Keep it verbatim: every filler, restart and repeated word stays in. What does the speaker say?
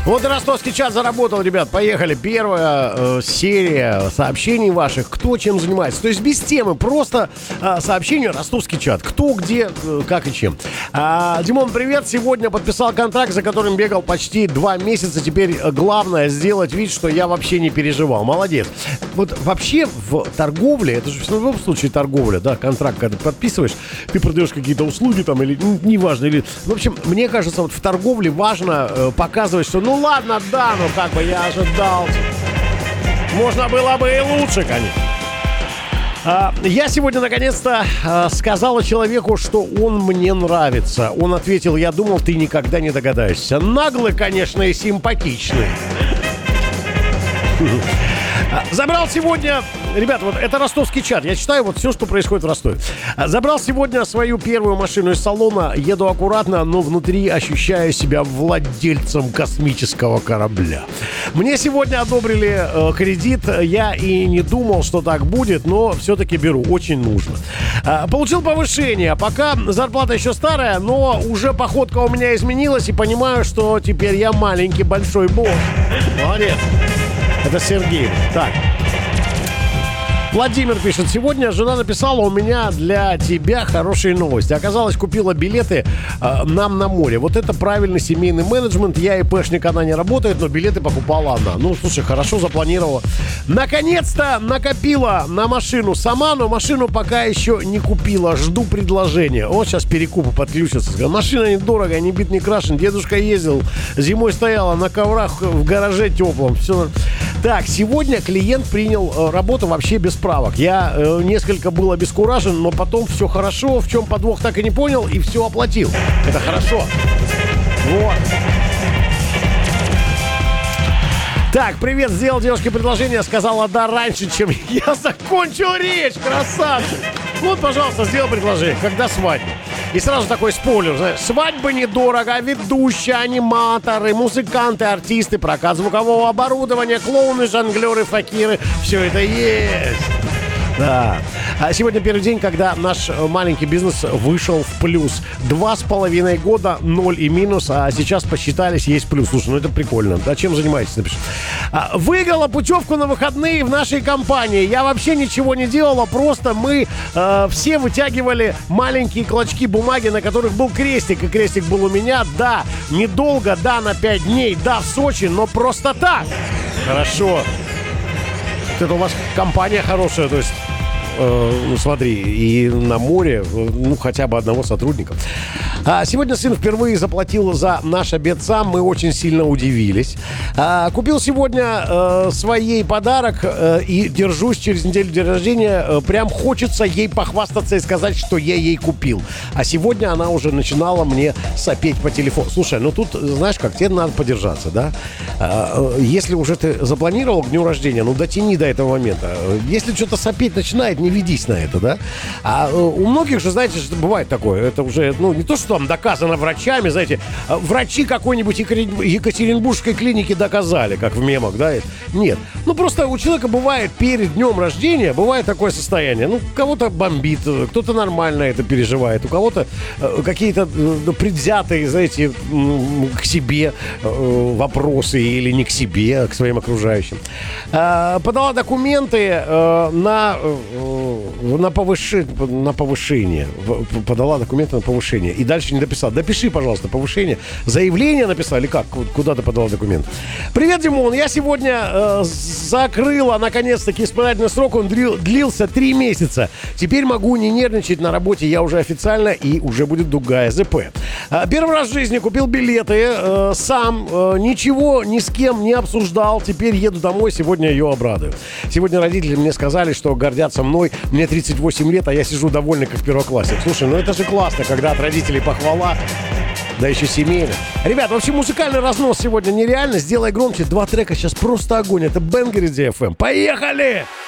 Вот и ростовский чат заработал, ребят. Поехали. Первая э, серия сообщений ваших. Кто чем занимается. То есть без темы. Просто э, сообщение ростовский чат. Кто, где, э, как и чем. А, Димон, привет. Сегодня подписал контракт, за которым бегал почти два месяца. Теперь главное сделать вид, что я вообще не переживал. Молодец. Вот вообще в торговле, это же в любом случае торговля, да, контракт, когда ты подписываешь, ты продаешь какие-то услуги там или неважно. Или... В общем, мне кажется, вот в торговле важно э, показывать, что ну ладно, да, ну как бы я ожидал. Можно было бы и лучше, конечно. А, я сегодня наконец-то а, сказала человеку, что он мне нравится. Он ответил: я думал, ты никогда не догадаешься. Наглый, конечно, и симпатичный. Забрал сегодня... Ребята, вот это ростовский чат. Я читаю вот все, что происходит в Ростове. Забрал сегодня свою первую машину из салона. Еду аккуратно, но внутри ощущаю себя владельцем космического корабля. Мне сегодня одобрили э, кредит. Я и не думал, что так будет, но все-таки беру. Очень нужно. А, получил повышение. Пока зарплата еще старая, но уже походка у меня изменилась. И понимаю, что теперь я маленький большой босс. Молодец. Это Сергей. Так. Владимир пишет: сегодня жена написала: у меня для тебя хорошие новости. Оказалось, купила билеты э, нам на море. Вот это правильный семейный менеджмент. Я ИПшник, она не работает, но билеты покупала она. Ну, слушай, хорошо запланировала. Наконец-то накопила на машину сама, но машину пока еще не купила. Жду предложения. Вот сейчас перекупы подключатся. Машина недорогая, не бит, не крашен. Дедушка ездил, зимой стояла на коврах в гараже теплом. Все. Так, сегодня клиент принял э, работу вообще без правок. Я э, несколько был обескуражен, но потом все хорошо. В чем подвох, так и не понял, и все оплатил. Это хорошо. Вот. Так, привет, сделал девушке предложение, сказала да раньше, чем я закончил речь. Красавчик. Вот, пожалуйста, сделал предложение. Когда свадьба? И сразу такой спойлер, знаешь, свадьбы недорого, ведущие, аниматоры, музыканты, артисты, прокат звукового оборудования, клоуны, жонглеры, факиры. Все это есть. Да. А сегодня первый день, когда наш маленький бизнес вышел в плюс. Два с половиной года, ноль и минус, а сейчас посчитались, есть плюс. Слушай, ну это прикольно. А чем занимаетесь? Напиши. А, выиграла путевку на выходные в нашей компании. Я вообще ничего не делала, просто мы э, все вытягивали маленькие клочки бумаги, на которых был крестик. И крестик был у меня. Да, недолго, да, на пять дней, да, в Сочи, но просто так. Хорошо. Это у вас компания хорошая, то есть, э, ну смотри, и на море, ну хотя бы одного сотрудника. А сегодня сын впервые заплатил за наш обед сам, мы очень сильно удивились. А, купил сегодня э, своей подарок э, и держусь через неделю день рождения. Э, прям хочется ей похвастаться и сказать, что я ей купил. А сегодня она уже начинала мне сопеть по телефону. Слушай, ну тут, знаешь как, тебе надо подержаться, да? А, если уже ты запланировал к дню рождения, ну дотяни до этого момента. Если что-то сопеть начинает, не ведись на это, да? А у многих же, знаете, что бывает такое. Это уже, ну, не то, что там доказано врачами, знаете, врачи какой-нибудь екатеринбургской клиники доказали, как в мемах, да? Нет. Ну, просто у человека бывает перед днем рождения, бывает такое состояние. Ну, кого-то бомбит, кто-то нормально это переживает, у кого-то какие-то предвзятые, знаете, к себе вопросы или не к себе, а к своим окружающим. Подала документы на, на, повыши, на повышение. Подала документы на повышение. И дальше не дописал. Допиши, пожалуйста, повышение. Заявление написал или как? Куда ты подал документ? Привет, Димон. Я сегодня э, закрыла, наконец-таки, испытательный срок. Он длил, длился три месяца. Теперь могу не нервничать на работе. Я уже официально, и уже будет другая ЗП. Э, первый раз в жизни купил билеты. Э, сам э, ничего ни с кем не обсуждал. Теперь еду домой. Сегодня ее обрадую. Сегодня родители мне сказали, что гордятся мной. Мне тридцать восемь лет, а я сижу довольный, как первоклассник. Слушай, ну это же классно, когда от родителей похвала, да еще семейно. Ребят, вообще музыкальный разнос сегодня нереально. Сделай громче. Два трека сейчас просто огонь. Это Бенгер и ди эф эм. Поехали!